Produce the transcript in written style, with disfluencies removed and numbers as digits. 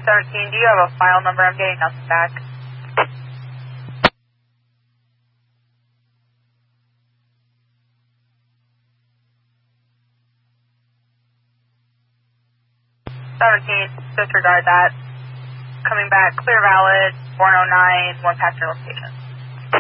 17, do you have a file number? I'm getting nothing back. Disregard that. Coming back, clear valid, 409, one passenger location.